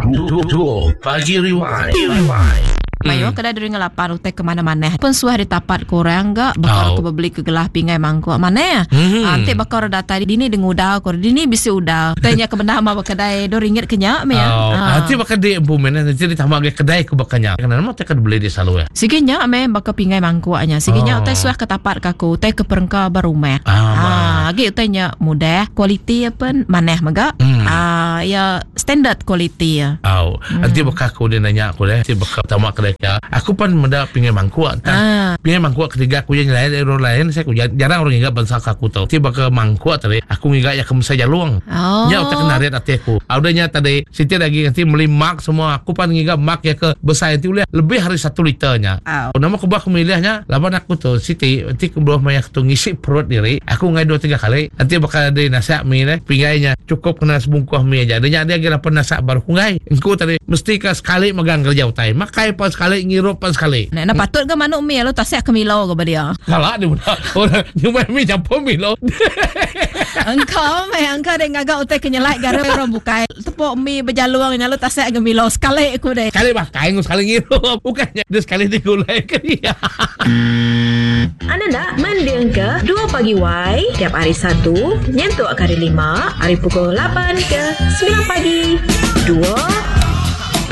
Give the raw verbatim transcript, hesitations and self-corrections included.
Pagi Rewind. Rewind. Mayo kada duri ngelapan utek ke mana-mana. Pun suah di tapat korang enggak bakal Oh. ko beli ke gelah pingai mangkuk mana ya. Hmm. Ante bakal data dini dengudau kor dini bisi udau. Tanya ke benda ma kedai do ringgit kenyak me ya. Oh, nanti bakal di implement nanti ditambah ke kedai ke bakanya. Karena nama tekan beli di selalu ya. Sikinya me bakal pingai mangkuknya. Sikinya Oh. utek suah ke tapat kaku utek ke perengka barumet. Ah, Ah, gitu tanya mudah, kualiti apa maneh maga. Hmm. Ah, ya standard kualiti ya. Oh, nanti bakal aku dia nanya aku deh, nanti bakal tamak kedai ya. Aku pun menda pingai mangkuk. Ah. Pingai mangkuk ketiga aku yang lain orang lain saya aku jarang orang ingat bangsa aku tahu. Nanti bakal mangkuk tadi aku ingat ya kamu saja luang. Oh. Nya utak narik hati aku. Audanya tadi Siti lagi nanti beli mak semua. Aku pan ingat mak ya ke besar itu lebih hari satu liternya. Oh. Nama aku bakal milihnya lawan aku tuh Siti nanti ke bawah maya tu ngisi perut diri. Aku ngai dua tiga kali. Nanti bakal ada nasi mie ni pingainya cukup kena sebungkus mie aja. Dia dia kira pernah nasi baru ngai. Engkau tadi mesti ke sekali megang kerja utai. Makai pas sekali ngirup pas sekali. Nah, nah patut ke manuk mi lo tasek ke milo ke dia. Kalah dia muda. Orang nyumai mie campur mie lo. Engkau me engkau dek ngagak utek kenyelai gara orang bukai. Tepuk mi berjaluang nyalo tasek ke milo sekali aku dek. Sekali makai sekali ngirup. Bukannya dia sekali digulai ke dia. Anda nak mendengar ke dua Pagi Y tiap hari Sabtu nyentuh hari lima, hari pukul lapan ke sembilan pagi. dua